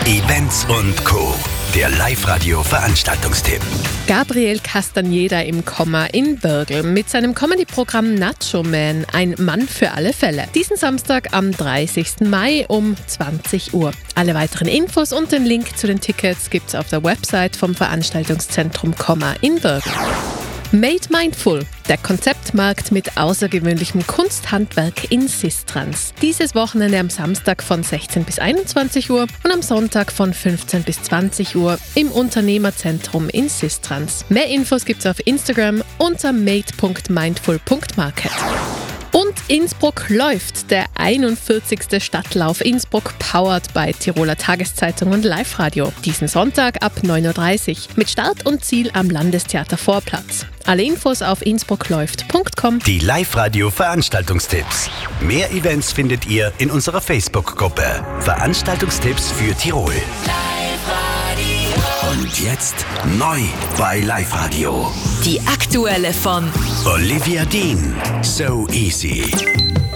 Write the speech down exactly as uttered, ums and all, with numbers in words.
Events und Co. Der Live-Radio-Veranstaltungstipp. Gabriel Castaneda im Komma in Birgel mit seinem Comedy-Programm Nacho Man, ein Mann für alle Fälle. Diesen Samstag am dreißigsten Mai um zwanzig Uhr. Alle weiteren Infos und den Link zu den Tickets gibt's auf der Website vom Veranstaltungszentrum Komma in Birgel. Made Mindful, der Konzeptmarkt mit außergewöhnlichem Kunsthandwerk in Sistrans. Dieses Wochenende am Samstag von sechzehn bis einundzwanzig Uhr und am Sonntag von fünfzehn bis zwanzig Uhr im Unternehmerzentrum in Sistrans. Mehr Infos gibt's auf Instagram unter made punkt mindful punkt market. Und Innsbruck läuft, der einundvierzigste Stadtlauf Innsbruck powered bei Tiroler Tageszeitung und Live-Radio. Diesen Sonntag ab neun Uhr dreißig mit Start und Ziel am Landestheater Vorplatz. Alle Infos auf innsbruckläuft punkt com. Die Live-Radio-Veranstaltungstipps. Mehr Events findet ihr in unserer Facebook-Gruppe. Veranstaltungstipps für Tirol. Und jetzt neu bei Live-Radio. Die aktuelle von Olivia Dean. So easy.